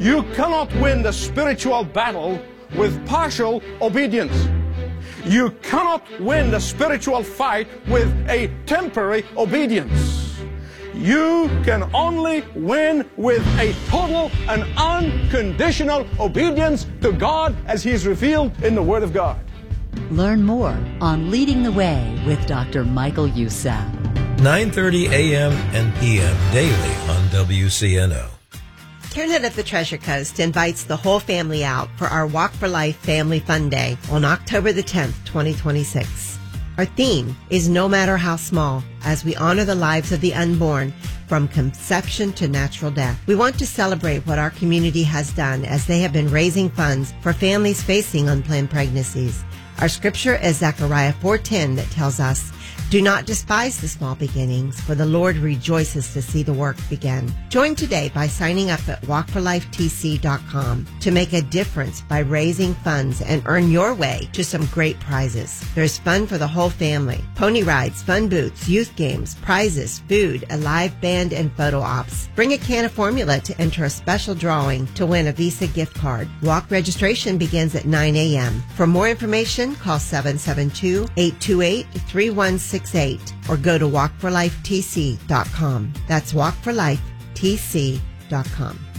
You cannot win the spiritual battle with partial obedience. You cannot win the spiritual fight with a temporary obedience. You can only win with a total and unconditional obedience to God as He is revealed in the Word of God. Learn more on Leading the Way with Dr. Michael Youssef. 9:30 a.m. and p.m. daily on WCNO. CareNet of the Treasure Coast invites the whole family out for our Walk for Life Family Fun Day on October the 10th, 2026. Our theme is No Matter How Small, as we honor the lives of the unborn from conception to natural death. We want to celebrate what our community has done as they have been raising funds for families facing unplanned pregnancies. Our scripture is Zechariah 4:10 that tells us, "Do not despise the small beginnings, for the Lord rejoices to see the work begin." Join today by signing up at walkforlifetc.com to make a difference by raising funds and earn your way to some great prizes. There's fun for the whole family. Pony rides, fun booths, youth games, prizes, food, a live band, and photo ops. Bring a can of formula to enter a special drawing to win a Visa gift card. Walk registration begins at 9 a.m. For more information, call 772-828-3168 or go to walkforlifetc.com. That's walkforlifetc.com.